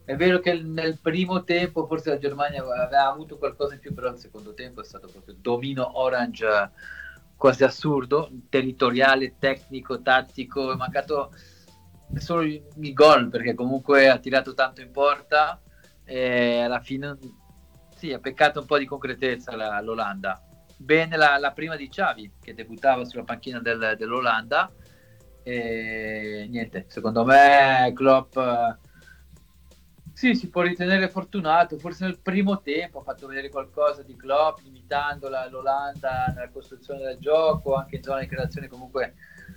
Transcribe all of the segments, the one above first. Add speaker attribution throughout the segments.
Speaker 1: È vero che nel primo tempo forse la Germania aveva avuto qualcosa in più, però il secondo tempo è stato proprio domino Orange quasi assurdo, territoriale, tecnico, tattico, è mancato solo il gol perché comunque ha tirato tanto in porta e alla fine sì, ha peccato un po' di concretezza l'Olanda. Bene la prima di Xavi che debuttava sulla panchina dell'Olanda e niente, secondo me Klopp sì, si può ritenere fortunato, forse nel primo tempo ha fatto vedere qualcosa di Klopp, limitando l'Olanda nella costruzione del gioco, anche in zona di creazione comunque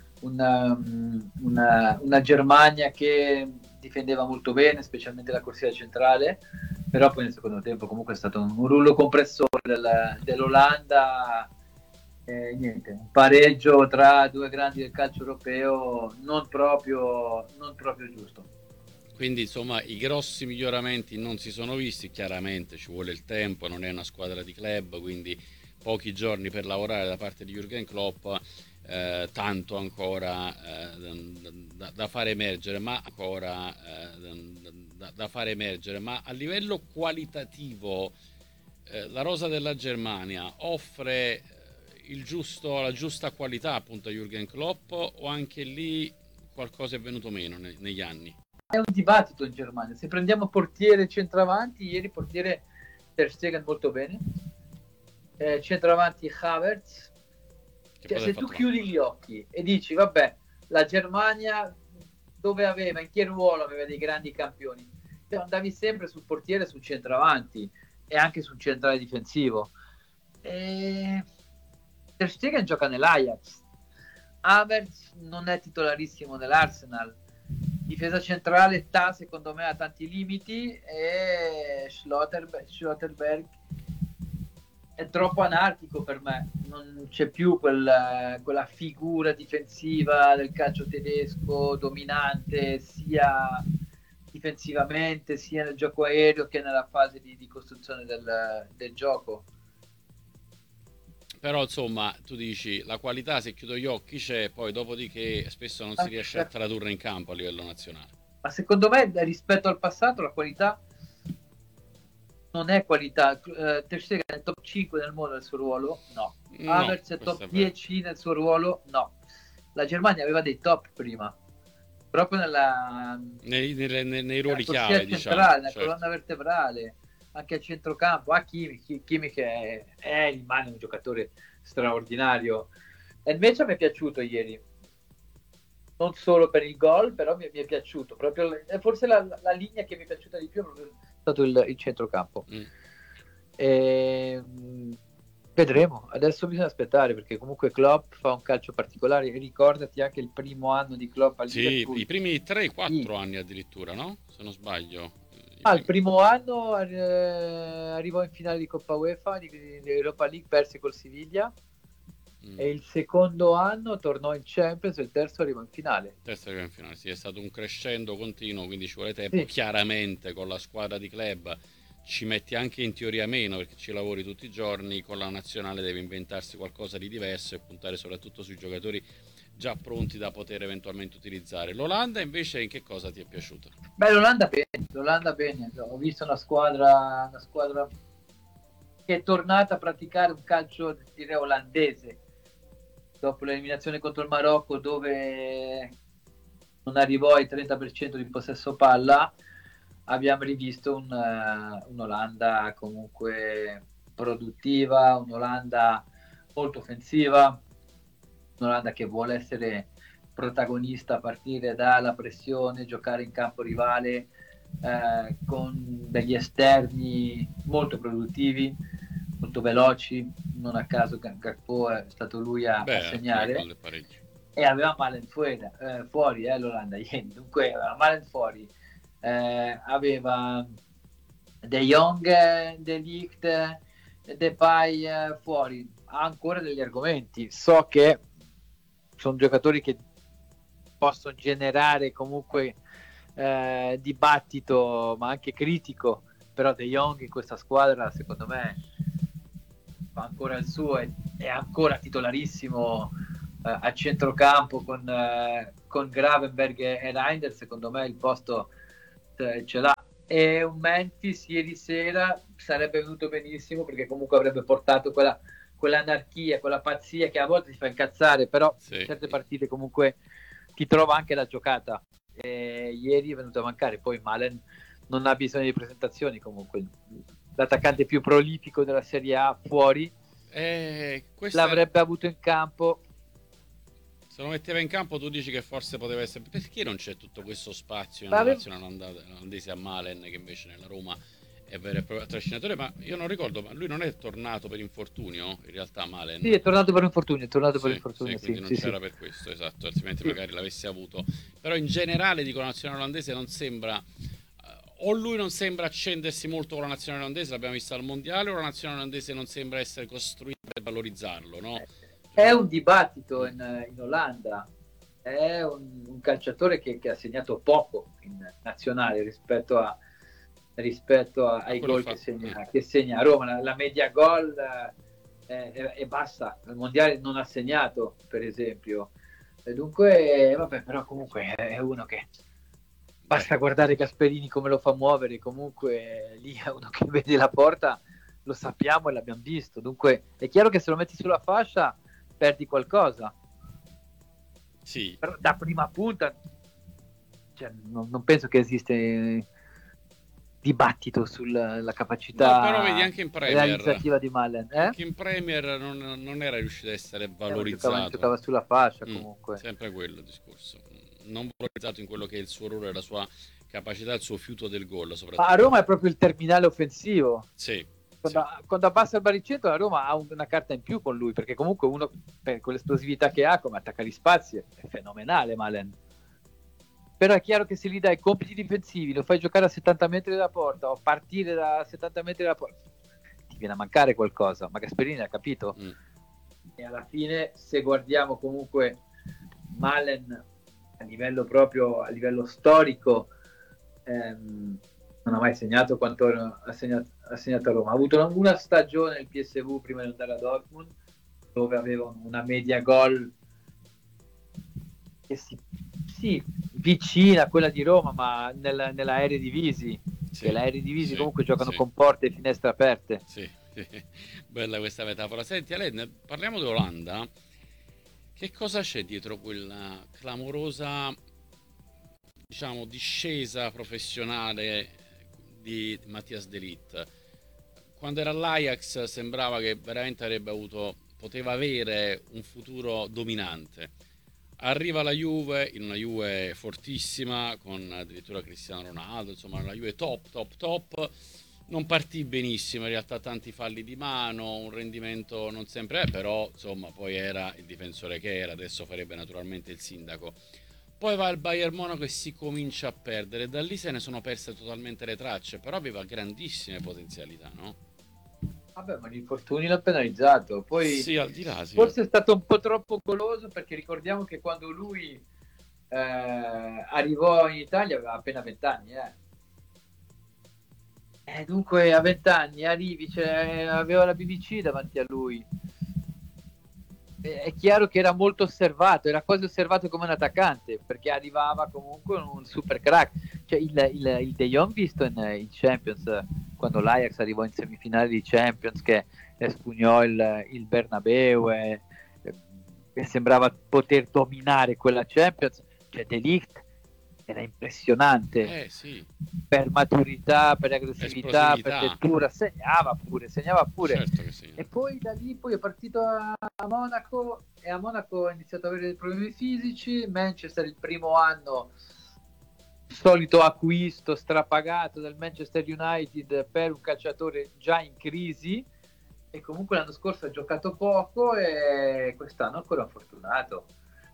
Speaker 1: una Germania che difendeva molto bene, specialmente la corsia centrale, però poi nel secondo tempo comunque è stato un rullo compressore dell'Olanda, niente, un pareggio tra due grandi del calcio europeo non proprio giusto.
Speaker 2: Quindi insomma i grossi miglioramenti non si sono visti, chiaramente ci vuole il tempo, non è una squadra di club, quindi pochi giorni per lavorare da parte di Jürgen Klopp, tanto ancora da fare emergere, ma ancora da fare emergere, ma a livello qualitativo la rosa della Germania offre la giusta qualità appunto a Jürgen Klopp o anche lì qualcosa è venuto meno negli anni?
Speaker 1: È un dibattito in Germania. Se prendiamo portiere e centravanti, ieri portiere Ter Stegen molto bene, centravanti Havertz.
Speaker 2: Che
Speaker 1: Cioè,
Speaker 2: cosa hai
Speaker 1: se tu
Speaker 2: fatto là?
Speaker 1: chiudi gli occhi e dici, vabbè, la Germania dove aveva, in che ruolo aveva dei grandi campioni, te andavi sempre sul portiere, sul centravanti e anche sul centrale difensivo. E... Ter Stegen gioca nell'Ajax, Havertz non è titolarissimo nell'Arsenal, difesa centrale secondo me ha tanti limiti e Schlotterberg è troppo anarchico per me, non c'è più quella figura difensiva del calcio tedesco dominante sia difensivamente sia nel gioco aereo che nella fase di costruzione del gioco.
Speaker 2: Però insomma, tu dici la qualità se chiudo gli occhi c'è, poi dopodiché spesso non si riesce a tradurre in campo a livello nazionale.
Speaker 1: Ma secondo me rispetto al passato la qualità non è qualità. Ter Stegen è top 5 nel mondo nel suo ruolo? No.
Speaker 2: No,
Speaker 1: Havertz è
Speaker 2: questo
Speaker 1: top
Speaker 2: è vero.
Speaker 1: 10 nel suo ruolo? No. La Germania aveva dei top prima, proprio
Speaker 2: Nei
Speaker 1: nella
Speaker 2: ruoli
Speaker 1: corsia
Speaker 2: chiave, diciamo,
Speaker 1: centrale, nella
Speaker 2: certo.
Speaker 1: colonna vertebrale, anche a centrocampo. Kimmich rimane un giocatore straordinario. E invece mi è piaciuto ieri, non solo per il gol, però mi è piaciuto. Proprio, forse la linea che mi è piaciuta di più è proprio stato il centrocampo.
Speaker 2: Mm.
Speaker 1: E, vedremo, adesso bisogna aspettare perché comunque Klopp fa un calcio particolare. Ricordati anche il primo anno di Klopp a
Speaker 2: Sì,
Speaker 1: Liverpool.
Speaker 2: i primi
Speaker 1: Sì.
Speaker 2: 3-4 anni addirittura, no? Se non sbaglio.
Speaker 1: Il primo anno arrivò in finale di Coppa UEFA, di Europa League, perse col Siviglia.
Speaker 2: Mm.
Speaker 1: E il secondo anno tornò in Champions e il terzo arrivò in finale.
Speaker 2: Terza gara in finale, sì, è stato un crescendo continuo, quindi ci vuole tempo.
Speaker 1: Sì,
Speaker 2: Chiaramente con la squadra di club ci metti anche in teoria meno perché ci lavori tutti i giorni, con la nazionale devi inventarsi qualcosa di diverso e puntare soprattutto sui giocatori già pronti da poter eventualmente utilizzare. L'Olanda invece in che cosa ti è piaciuta?
Speaker 1: beh, l'Olanda bene. Ho visto una squadra che è tornata a praticare un calcio, direi, olandese, dopo l'eliminazione contro il Marocco, dove non arrivò ai 30% di possesso palla, abbiamo rivisto un'Olanda comunque produttiva, un'Olanda molto offensiva, un'Olanda che vuole essere protagonista a partire dalla pressione, giocare in campo rivale con degli esterni molto produttivi, molto veloci. Non a caso Gakpo è stato lui a
Speaker 2: Beh, anche
Speaker 1: segnare
Speaker 2: gol parecchio.
Speaker 1: e aveva Malen fuori l'Olanda ieri. Dunque aveva Malen fuori, aveva De Jong, De Ligt, Depay fuori, ha ancora degli argomenti. So che sono giocatori che possono generare comunque dibattito, ma anche critico, però De Jong in questa squadra secondo me fa ancora il suo, è ancora titolarissimo a centrocampo con Gravenberg e Reinders, secondo me il posto ce l'ha. E un Memphis ieri sera sarebbe venuto benissimo, perché comunque avrebbe portato quell'anarchia, quella pazzia che a volte ti fa incazzare, però in
Speaker 2: Sì.
Speaker 1: certe partite comunque ti trova anche la giocata. E ieri è venuto a mancare. Poi Malen non ha bisogno di presentazioni, comunque l'attaccante più prolifico della Serie A fuori
Speaker 2: Questa
Speaker 1: l'avrebbe avuto in campo.
Speaker 2: Se lo metteva in campo, tu dici che forse poteva essere. Perché non c'è tutto questo spazio nella
Speaker 1: L'ave-
Speaker 2: nazionale olandese a Malen, che invece nella Roma è vero e proprio trascinatore? Ma io non ricordo, ma lui non è tornato per infortunio? In realtà,
Speaker 1: Sì,
Speaker 2: Malen.
Speaker 1: è tornato per infortunio, è tornato per
Speaker 2: Sì, sì,
Speaker 1: infortunio,
Speaker 2: quindi
Speaker 1: sì,
Speaker 2: non
Speaker 1: sì, sì.
Speaker 2: c'era per questo, esatto, altrimenti
Speaker 1: Sì.
Speaker 2: magari l'avesse avuto. Però in generale dico la nazionale olandese non sembra. O lui non sembra accendersi molto con la nazionale olandese, l'abbiamo visto al mondiale, o la nazionale olandese non sembra essere costruita per valorizzarlo, no?
Speaker 1: È un dibattito
Speaker 2: Mm.
Speaker 1: in Olanda, è un calciatore che ha segnato poco in nazionale
Speaker 2: A
Speaker 1: ai
Speaker 2: quello
Speaker 1: gol
Speaker 2: fa.
Speaker 1: che segna a Roma. La media gol è bassa, al mondiale non ha segnato, per esempio. E dunque, vabbè, però comunque è uno che
Speaker 2: Beh,
Speaker 1: basta guardare Gasperini come lo fa muovere, comunque lì è uno che vede la porta, lo sappiamo e l'abbiamo visto. Dunque è chiaro che se lo metti sulla fascia perdi qualcosa,
Speaker 2: sì.
Speaker 1: però da prima punta, cioè, non penso che esiste dibattito sulla
Speaker 2: No, però vedi
Speaker 1: capacità
Speaker 2: anche in Premier.
Speaker 1: realizzativa di Malen.
Speaker 2: Anche in Premier non era riuscito a essere
Speaker 1: Ma
Speaker 2: valorizzato.
Speaker 1: giocava sulla fascia
Speaker 2: Mm,
Speaker 1: comunque.
Speaker 2: sempre quello il discorso. Non valorizzato in quello che è il suo ruolo e la sua capacità, il suo fiuto del gol,
Speaker 1: Ma a
Speaker 2: soprattutto.
Speaker 1: Roma è proprio il terminale offensivo.
Speaker 2: Sì, sì.
Speaker 1: Quando abbassa il baricentro, la Roma ha una carta in più con lui, perché comunque uno, per quell'esplosività che ha, come attacca gli spazi, è fenomenale Malen. Però è chiaro che se gli dai compiti difensivi, lo fai giocare a 70 metri dalla porta o partire da 70 metri dalla porta, ti viene a mancare qualcosa. Ma Gasperini ha capito.
Speaker 2: Mm.
Speaker 1: E alla fine, se guardiamo comunque Malen a livello proprio, a livello storico, non ha mai segnato quanto ha segnato a Roma. Ha avuto una stagione nel PSV prima di andare a Dortmund, dove aveva una media gol che sì, vicina a quella di Roma, ma nella Eredivisie, che
Speaker 2: Sì,
Speaker 1: la Eredivisie
Speaker 2: sì,
Speaker 1: comunque giocano
Speaker 2: sì,
Speaker 1: con porte e finestre aperte.
Speaker 2: sì. Bella questa metafora. Senti, Alain, parliamo di Olanda. Che cosa c'è dietro quella clamorosa, diciamo, discesa professionale di Mattias De Ligt? Quando era all'Ajax sembrava che veramente poteva avere un futuro dominante. Arriva la Juve, in una Juve fortissima, con addirittura Cristiano Ronaldo, insomma una Juve top, top, top. Non partì benissimo, in realtà tanti falli di mano, un rendimento non sempre, però insomma poi era il difensore che era, adesso farebbe naturalmente il sindaco. Poi va al Bayern Monaco e si comincia a perdere, da lì se ne sono perse totalmente le tracce, però aveva grandissime potenzialità, no?
Speaker 1: Vabbè, ma gli infortuni l'ha penalizzato. Poi
Speaker 2: Sì, al di là, sì.
Speaker 1: forse è stato un po' troppo goloso, perché ricordiamo che quando lui arrivò in Italia aveva appena 20 anni. Dunque a 20 anni arrivi, cioè, aveva la BBC davanti a lui. È chiaro che era molto osservato, era quasi osservato come un attaccante, perché arrivava comunque un super crack. Cioè, il De Jong visto in Champions, quando l'Ajax arrivò in semifinale di Champions, che espugnò il Bernabeu e sembrava poter dominare quella Champions, cioè De Ligt era impressionante
Speaker 2: Sì,
Speaker 1: per maturità, per aggressività, per
Speaker 2: esplosività,
Speaker 1: lettura, segnava pure.
Speaker 2: certo che sì.
Speaker 1: E poi da lì poi è partito a Monaco, e a Monaco ha iniziato ad avere dei problemi fisici. Manchester il primo anno, solito acquisto strapagato del Manchester United per un calciatore già in crisi, e comunque l'anno scorso ha giocato poco e quest'anno ancora infortunato.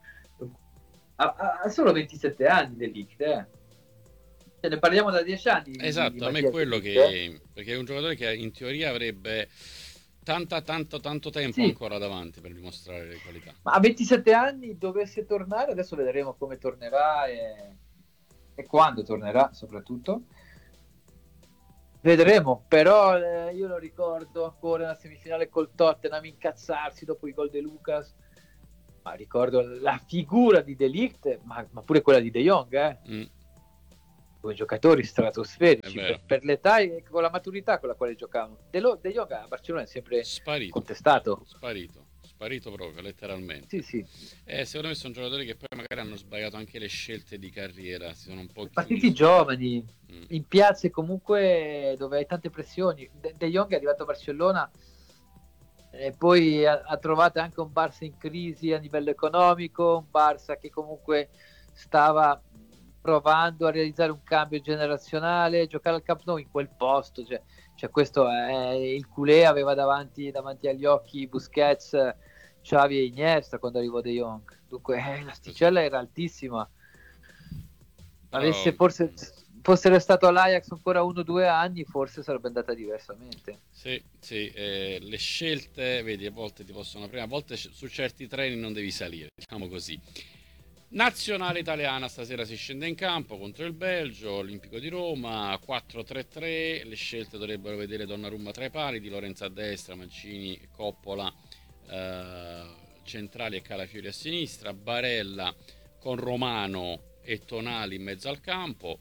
Speaker 1: Ha solo 27 anni dell'Ict, ne parliamo da 10 anni di
Speaker 2: Esatto, a me è
Speaker 1: Mattia
Speaker 2: quello
Speaker 1: Delict.
Speaker 2: che. Perché è un giocatore che in teoria avrebbe tanto tempo
Speaker 1: Sì,
Speaker 2: ancora davanti per dimostrare le qualità.
Speaker 1: ma a 27 anni dovesse tornare, adesso vedremo come tornerà e quando tornerà soprattutto. Vedremo, però io lo ricordo ancora nella semifinale col Tottenham incazzarsi dopo i gol di Lucas, ma ricordo la figura di De Ligt, ma pure quella di De Jong.
Speaker 2: Mm.
Speaker 1: due giocatori stratosferici
Speaker 2: vero.
Speaker 1: per l'età e con la maturità con la quale giocavano. De Jong a Barcellona è sempre contestato.
Speaker 2: Sparito proprio, letteralmente.
Speaker 1: Sì, sì.
Speaker 2: Secondo me sono giocatori che poi magari hanno sbagliato anche le scelte di carriera, si sono un po'
Speaker 1: Partiti
Speaker 2: chiusi.
Speaker 1: giovani, in piazze comunque dove hai tante pressioni. De Jong è arrivato a Barcellona e poi ha trovato anche un Barça in crisi a livello economico, un Barça che comunque stava provando a realizzare un cambio generazionale, giocare al Camp Nou in quel posto, cioè questo è il culé, aveva davanti agli occhi Busquets, Xavi e Iniesta quando arrivò De Jong, dunque l'asticella era altissima. Avesse forse fosse restato all'Ajax ancora 1 o 2 anni, forse sarebbe andata diversamente.
Speaker 2: Sì, le scelte, vedi, a volte ti possono aprire, a volte su certi treni non devi salire, diciamo così. Nazionale italiana stasera si scende in campo contro il Belgio, Olimpico di Roma, 4-3-3, le scelte dovrebbero vedere Donnarumma tra i pali, Di Lorenzo a destra, Mancini, Coppola, centrali e Calafiori a sinistra, Barella con Romano e Tonali in mezzo al campo,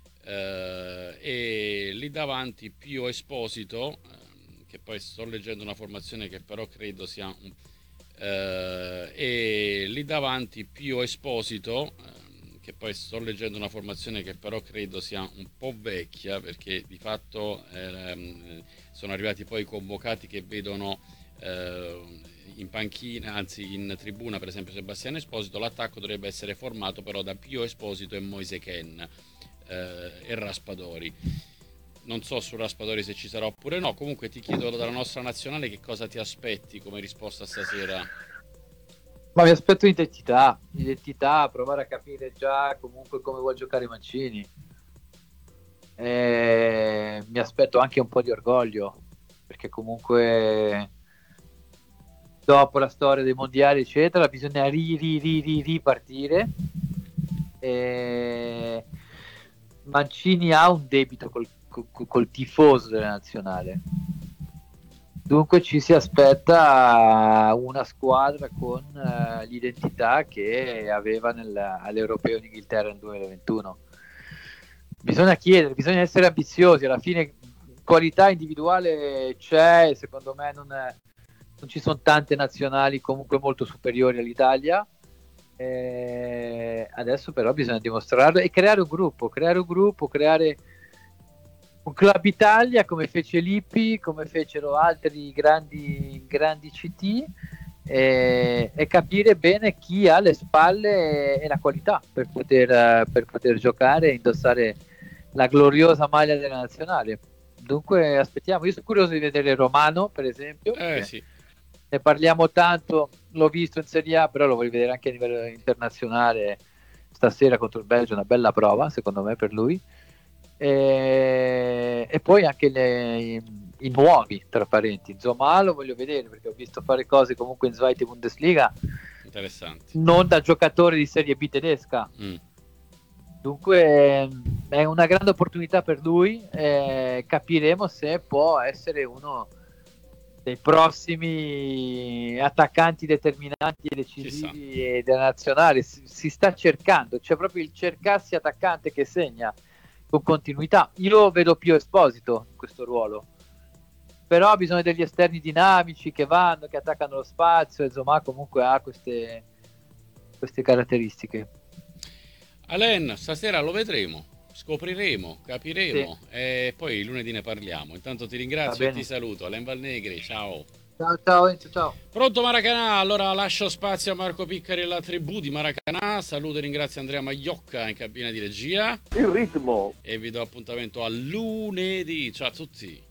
Speaker 2: e lì davanti Pio Esposito, che poi sto leggendo una formazione che però credo sia e lì davanti Pio Esposito, che poi sto leggendo una formazione che però credo sia un po' vecchia, perché di fatto sono arrivati poi convocati che vedono in panchina, anzi in tribuna per esempio Sebastiano Esposito. L'attacco dovrebbe essere formato però da Pio Esposito e Moise Kean e Raspadori. Non so su Raspadori se ci sarà oppure no. Comunque ti chiedo dalla nostra nazionale che cosa ti aspetti come risposta stasera.
Speaker 1: Ma mi aspetto identità, provare a capire già comunque come vuol giocare Mancini. Mi aspetto anche un po' di orgoglio, perché comunque dopo la storia dei mondiali eccetera bisogna ripartire. Mancini ha un debito col tifoso della nazionale, dunque ci si aspetta una squadra con l'identità che aveva all'Europeo in Inghilterra nel 2021. Bisogna chiedere, bisogna essere ambiziosi, alla fine qualità individuale c'è, secondo me non ci sono tante nazionali comunque molto superiori all'Italia. Adesso però bisogna dimostrarlo e creare un gruppo, creare un club Italia come fece Lippi, come fecero altri grandi CT, e capire bene chi ha le spalle e la qualità per poter giocare e indossare la gloriosa maglia della nazionale. Dunque aspettiamo, io sono curioso di vedere Romano per esempio,
Speaker 2: Sì.
Speaker 1: Ne parliamo tanto, l'ho visto in Serie A, però lo voglio vedere anche a livello internazionale. Stasera contro il Belgio una bella prova secondo me per lui, e poi anche i nuovi, tra parenti, Zoma lo voglio vedere perché ho visto fare cose comunque in Zweite Bundesliga
Speaker 2: interessanti,
Speaker 1: non da giocatore di Serie B tedesca. Dunque è una grande opportunità per lui, capiremo se può essere uno dei prossimi attaccanti determinanti e decisivi della nazionale. Si sta cercando, c'è proprio il cercarsi attaccante che segna con continuità. Io vedo Pio Esposito in questo ruolo, però ha bisogno degli esterni dinamici che vanno, che attaccano lo spazio, e Zoma comunque ha queste caratteristiche.
Speaker 2: Alain, stasera lo vedremo, scopriremo, capiremo, e poi lunedì ne parliamo. Intanto ti ringrazio e ti saluto. Alain Valnegri, ciao.
Speaker 1: Ciao.
Speaker 2: Pronto Maracanà, allora lascio spazio a Marco Piccari e alla tribù di Maracanà. Saluto e ringrazio Andrea Magliocca in cabina di regia.
Speaker 3: Il ritmo.
Speaker 2: E vi do appuntamento a lunedì. Ciao a tutti.